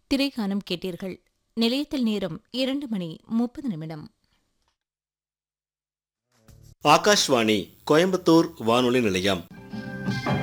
திரைகானம் கேட்டீர்கள். நிலையத்தில் நேரம் 2:30. ஆகாஷ்வாணி கோயம்புத்தூர் வானொலி நிலையம்.